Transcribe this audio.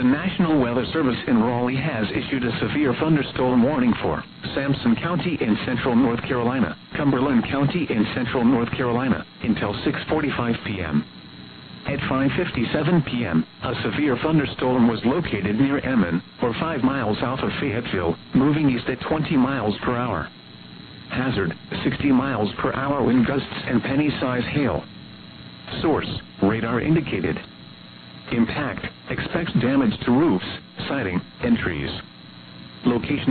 National Weather Service in Raleigh has issued a severe thunderstorm warning for Sampson County in central North Carolina, Cumberland County in central North Carolina, until 6:45 p.m. At 5:57 p.m., a severe thunderstorm was located near Emmon, or 5 miles south of Fayetteville, moving east at 20 miles per hour. Hazard, 60 miles per hour wind gusts and penny-size hail. Source, radar indicated. Impact, expects damage to roofs, siding, and trees. Location